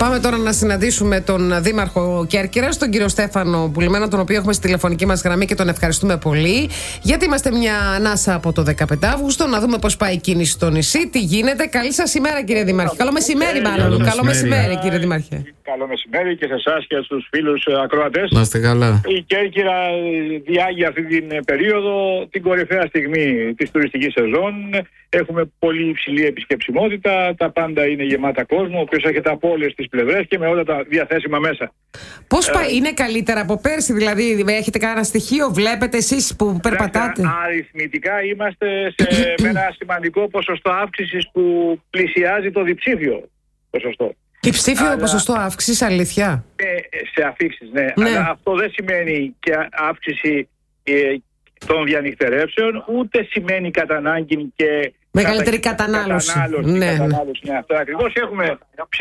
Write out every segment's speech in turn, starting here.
Πάμε τώρα να συναντήσουμε τον Δήμαρχο Κέρκυρας, τον κύριο Στέφανο Πουλημένα, τον οποίο έχουμε στη τηλεφωνική μας γραμμή και τον ευχαριστούμε πολύ. Γιατί είμαστε μια ανάσα από το 15 Αύγουστο, να δούμε πώς πάει η κίνηση στο νησί, τι γίνεται. Καλή σας ημέρα, κύριε Δήμαρχε. Καλό μεσημέρι, μάλλον. Καλό μεσημέρι, κύριε Δήμαρχε. Καλό μεσημέρι και σε εσάς και στους φίλους ακροατές. Να είστε καλά. Η Κέρκυρα διάγει αυτή την περίοδο την κορυφαία στιγμή της τουριστικής σεζόν. Έχουμε πολύ υψηλή επισκεψιμότητα. Τα πάντα είναι γεμάτα κόσμο, ο οποίος έχετε από όλες τις πλευρές και με όλα τα διαθέσιμα μέσα. Πώς πάει, είναι καλύτερα από πέρσι, δηλαδή έχετε κανένα στοιχείο, βλέπετε εσείς που περπατάτε? Αριθμητικά είμαστε με ένα σημαντικό ποσοστό αύξησης που πλησιάζει το διψήφιο ποσοστό. Διψήφιο ποσοστό αύξησης, αλήθεια? Σε αφήξεις, ναι. Αλλά αυτό δεν σημαίνει και αύξηση των διανυκτερεύσεων, ούτε σημαίνει κατά ανάγκη και μεγαλύτερη κατανάλωση. Ναι, αυτό ακριβώς. Έχουμε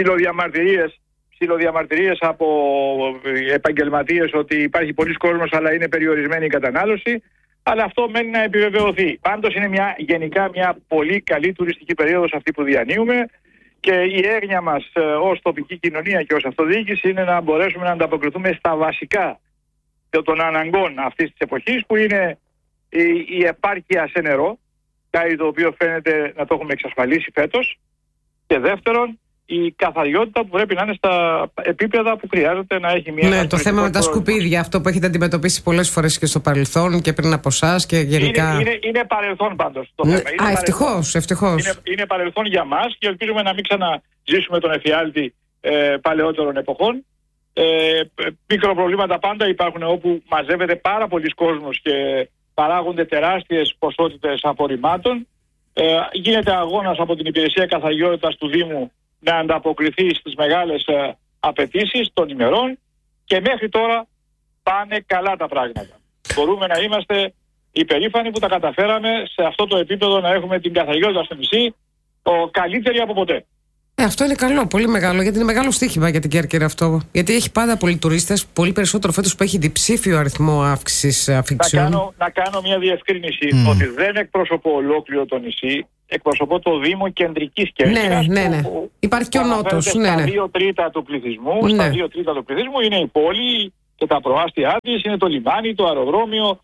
ψιλοδιαμαρτυρίες από επαγγελματίες ότι υπάρχει πολλής κόσμος αλλά είναι περιορισμένη η κατανάλωση. Αλλά αυτό μένει να επιβεβαιωθεί. Πάντως είναι γενικά μια πολύ καλή τουριστική περίοδος αυτή που διανύουμε. Και η έγνοια μας ως τοπική κοινωνία και ως αυτοδιοίκηση είναι να μπορέσουμε να ανταποκριθούμε στα βασικά των αναγκών αυτής της εποχής, που είναι η επάρκεια σε νερό, κάτι το οποίο φαίνεται να το έχουμε εξασφαλίσει φέτος, και δεύτερον η καθαριότητα που πρέπει να είναι στα επίπεδα που χρειάζεται να έχει μια... Ναι, το θέμα με τα σκουπίδια, αυτό που έχετε αντιμετωπίσει πολλές φορές και στο παρελθόν και πριν από εσάς και γενικά... Είναι παρελθόν πάντως το θέμα. Ευτυχώς. Είναι παρελθόν για μας και ελπίζουμε να μην ξαναζήσουμε τον εφιάλτη παλαιότερων εποχών. Μικροπροβλήματα πάντα υπάρχουν όπου μαζεύεται πάρα πολλοί κόσμος και παράγονται τεράστιες ποσότητες απορριμμάτων. Γίνεται αγώνας από την υπηρεσία καθαριότητας του Δήμου να ανταποκριθεί στις μεγάλες απαιτήσεις των ημερών και μέχρι τώρα πάνε καλά τα πράγματα. Μπορούμε να είμαστε υπερήφανοι που τα καταφέραμε σε αυτό το επίπεδο να έχουμε την καθαριότητα στο νησί καλύτερη από ποτέ. Αυτό είναι καλό, πολύ μεγάλο, γιατί είναι μεγάλο στοίχημα για την Κέρκυρα αυτό. Γιατί έχει πάντα πολλοί τουρίστες, πολύ περισσότερο φέτος που έχει διψήφιο αριθμό αύξησης αφήξεων. Να κάνω μια διευκρίνηση ότι δεν εκπροσωπώ ολόκληρο το νησί, εκπροσωπώ το Δήμο Κεντρικής Κέρκυρας. Ναι. Υπάρχει και ο Νότος. Στα 2 τρίτα του πληθυσμού. Στα 2 τρίτα του πληθυσμού είναι η πόλη και τα προάστια της, είναι το λιμάνι, το αεροδρόμιο,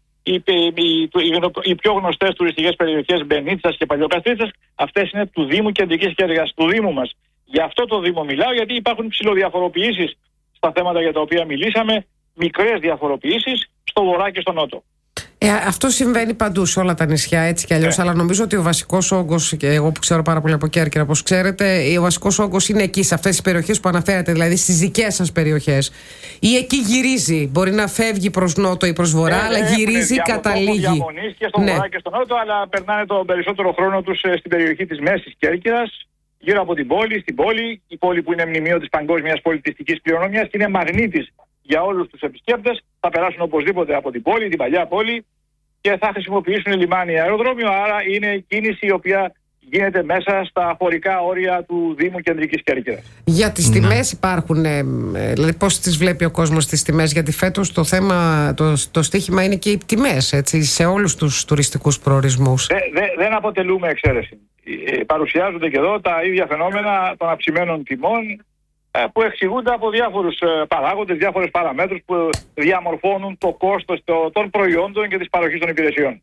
οι πιο γνωστές τουριστικές περιοχές Μπενίτσας και Παλιοκαστρίτσας. Αυτές είναι του Δήμου Κεντρικής Κέρκυρας, του Δήμου μας. Για αυτό το Δήμο μιλάω, γιατί υπάρχουν ψιλοδιαφοροποιήσεις στα θέματα για τα οποία μιλήσαμε, μικρές διαφοροποιήσεις στο βορρά και στο νότο. Αυτό συμβαίνει παντού σε όλα τα νησιά, έτσι κι αλλιώς. Αλλά νομίζω ότι ο βασικός όγκος, και εγώ που ξέρω πάρα πολύ από Κέρκυρα, όπως ξέρετε, ο βασικός όγκος είναι εκεί, σε αυτές τις περιοχές που αναφέρατε, δηλαδή στις δικές σας περιοχές. Ή εκεί γυρίζει. Μπορεί να φεύγει προς νότο ή προς βορρά, αλλά γυρίζει, καταλήγει. Διαμονής και στο βορρά και στο νότο, αλλά περνάνε τον περισσότερο χρόνο τους στην περιοχή της Μέσης Κέρκυρας, γύρω από την πόλη, στην πόλη. Η πόλη που είναι μνημείο της παγκόσμιας πολιτιστικής κληρονομιάς και είναι μαγνήτης για όλους τους επισκέπτες. Θα περάσουν οπωσδήποτε από την πόλη, την παλιά πόλη, και θα χρησιμοποιήσουν λιμάνι αεροδρόμιο. Άρα είναι κίνηση η οποία γίνεται μέσα στα χωρικά όρια του Δήμου Κεντρικής Κέρκυρας. Για τις τιμές υπάρχουν, δηλαδή πώς τις βλέπει ο κόσμος τις τιμές? Γιατί φέτος το θέμα, το στοίχημα είναι και οι τιμές, έτσι, σε όλους τους τουριστικούς προορισμούς. Δεν αποτελούμε εξαίρεση. Παρουσιάζονται και εδώ τα ίδια φαινόμενα των αυξημένων τιμών, που εξηγούνται από διάφορους παράγοντες, διάφορες παραμέτρους που διαμορφώνουν το κόστος των προϊόντων και της παροχής των υπηρεσιών.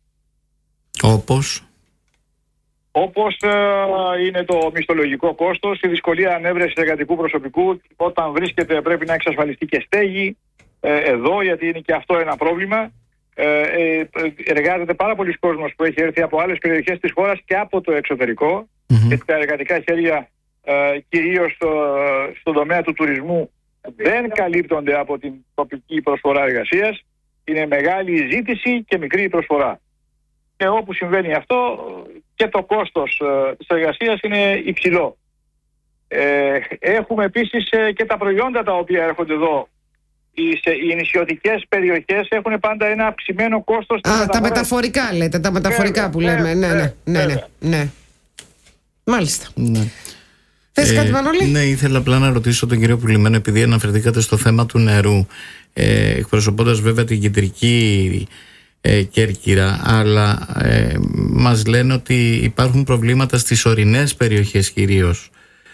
Όπως είναι το μισθολογικό κόστος, η δυσκολία ανέβρεσης εργατικού προσωπικού, όταν πρέπει να εξασφαλιστεί και στέγη εδώ, γιατί είναι και αυτό ένα πρόβλημα. Εργάζεται πάρα πολλοί κόσμος που έχει έρθει από άλλες περιοχές της χώρας και από το εξωτερικό, και τα εργατικά χέρια, κυρίως στον τομέα του τουρισμού, δεν καλύπτονται από την τοπική προσφορά εργασίας. Είναι μεγάλη η ζήτηση και μικρή η προσφορά. Και όπου συμβαίνει αυτό, και το κόστος της εργασίας είναι υψηλό. Έχουμε επίσης και τα προϊόντα τα οποία έρχονται εδώ. Οι νησιωτικές περιοχές έχουν πάντα ένα αυξημένο κόστος. Τα μεταφορικά λέτε, τα μεταφορικά που λέμε. Ναι. Μάλιστα. Θες κάτι, Μανώλη? Ναι, ήθελα απλά να ρωτήσω τον κύριο Πουλημένο, επειδή αναφερθήκατε στο θέμα του νερού, εκπροσωπώντας βέβαια την κεντρική Κέρκυρα, αλλά μας λένε ότι υπάρχουν προβλήματα στις ορεινές περιοχές κυρίως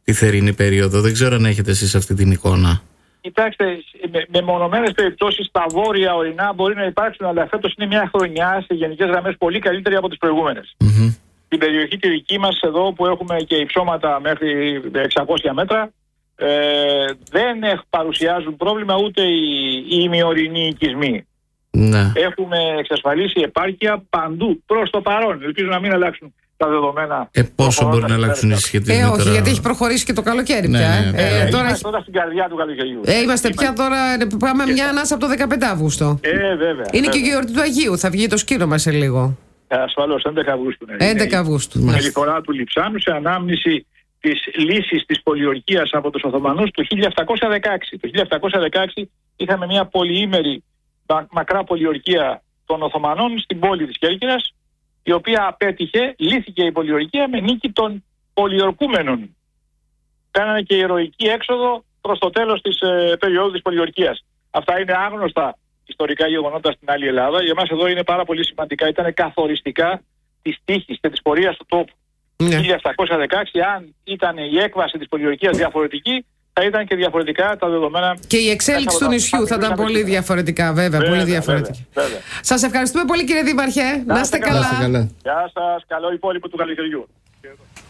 τη θερινή περίοδο. Δεν ξέρω αν έχετε εσείς αυτή την εικόνα. Κοιτάξτε, με μονομένες περιπτώσεις στα βόρεια ορεινά μπορεί να υπάρξουν, αλλά φέτος είναι μια χρονιά σε γενικές γραμμές πολύ καλύτερη από τις προηγούμενες. Στην περιοχή τη δική μας εδώ που έχουμε και υψώματα μέχρι 600 μέτρα, δεν παρουσιάζουν πρόβλημα ούτε οι ημιορεινοί οικισμοί. Ναι. Έχουμε εξασφαλίσει επάρκεια παντού προς το παρόν. Ελπίζω να μην αλλάξουν τα δεδομένα. Πόσο μπορεί να αλλάξουν οι συσχετισμοί τώρα? Όχι, γιατί έχει προχωρήσει και το καλοκαίρι πια. Τώρα στην καρδιά του καλοκαιριού. Είμαστε πια τώρα, πάμε μια ανάσα από το 15 Αύγουστο. Βέβαια. Είναι και η γιορτή του Αγίου, θα βγει το σκύρωμα σε λίγο. Ασφαλώς, 11 Αυγούστου. 11 Αυγούστου. Με λιχορά του Λιψάνου σε ανάμνηση της λύσης της πολιορκίας από τους Οθωμανούς το 1716. Το 1716 είχαμε μια πολυήμερη μακρά πολιορκία των Οθωμανών στην πόλη της Κέρκυρας, η οποία απέτυχε, λύθηκε η πολιορκία με νίκη των πολιορκούμενων. Κάνανε και ηρωική έξοδο προς το τέλος της περίοδου της πολιορκίας. Αυτά είναι άγνωστα ιστορικά γεγονότα στην άλλη Ελλάδα. Για εμάς εδώ είναι πάρα πολύ σημαντικά. Ήταν καθοριστικά της τύχης και της πορείας του τόπου. Το 1716, αν ήταν η έκβαση της πολιορκίας διαφορετική, θα ήταν και διαφορετικά τα δεδομένα. Και η εξέλιξη του νησιού θα ήταν πολύ διαφορετικά, βέβαια. Πολύ διαφορετική. Σας ευχαριστούμε πολύ, κύριε Δήμαρχε. Να είστε καλά. Γεια σας. Καλό υπόλοιπο του καλοκαιριού.